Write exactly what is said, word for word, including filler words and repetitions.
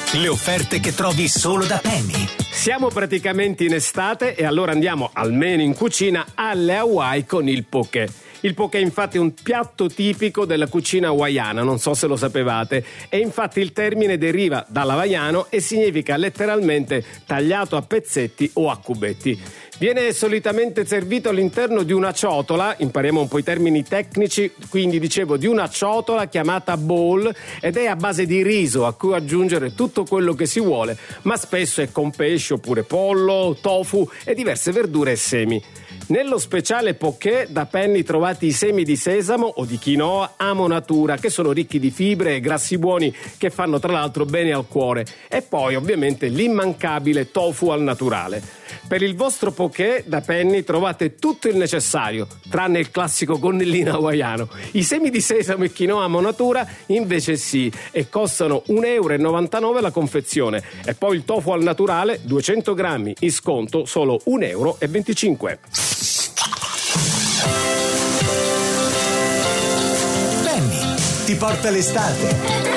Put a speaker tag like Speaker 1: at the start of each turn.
Speaker 1: Le offerte che trovi solo da Penny.
Speaker 2: Siamo praticamente in estate e allora andiamo, almeno in cucina, alle Hawaii con il poké. Il poké infatti è un piatto tipico della cucina hawaiana, non so se lo sapevate, e infatti il termine deriva dall'hawaiano e significa letteralmente tagliato a pezzetti o a cubetti. Viene solitamente servito all'interno di una ciotola, impariamo un po' i termini tecnici, quindi dicevo di una ciotola chiamata bowl, ed è a base di riso a cui aggiungere tutto quello che si vuole, ma spesso è con pesce oppure pollo, tofu e diverse verdure e semi. Nello speciale poké da Penny trovate i semi di sesamo o di quinoa a monatura, che sono ricchi di fibre e grassi buoni che fanno tra l'altro bene al cuore, e poi ovviamente l'immancabile tofu al naturale. Per il vostro poké da Penny trovate tutto il necessario, tranne il classico gonnellino hawaiano. I semi di sesamo e quinoa a monatura invece sì, e costano un euro e novantanove la confezione, e poi il tofu al naturale duecento grammi in sconto solo un euro e venticinque.
Speaker 1: Penny ti porta l'estate.